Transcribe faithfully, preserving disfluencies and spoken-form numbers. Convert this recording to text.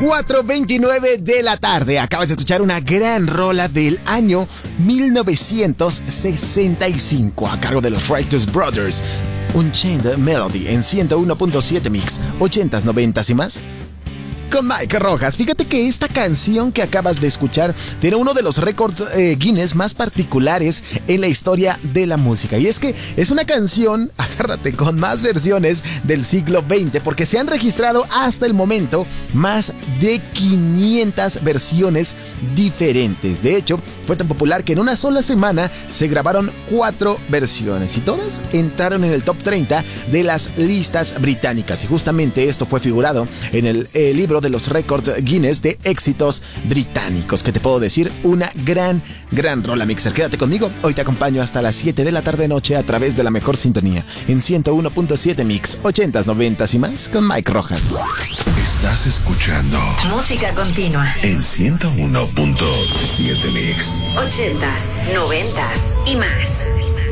cuatro veintinueve de la tarde. Acabas de escuchar una gran rola del año mil novecientos sesenta y cinco a cargo de los Righteous Brothers. Unchained Melody en ciento uno punto siete Mix, ochentas, noventas y más. Con Mike Rojas. Fíjate que esta canción que acabas de escuchar tiene uno de los récords eh, Guinness más particulares en la historia de la música. Y es que es una canción, agárrate, con más versiones del siglo veinte, porque se han registrado hasta el momento más de quinientas versiones diferentes. De hecho, fue tan popular que en una sola semana se grabaron cuatro versiones y todas entraron en el top treinta de las listas británicas. Y justamente esto fue figurado en el eh, libro de los récords Guinness de éxitos británicos. ¿Qué te puedo decir? Una gran, gran rola, Mixer. Quédate conmigo. Hoy te acompaño hasta las siete de la tarde noche a través de la mejor sintonía en ciento uno punto siete Mix, ochentas, noventas y más con Mike Rojas. Estás escuchando música continua en ciento uno punto siete Mix, ochentas, noventas y más.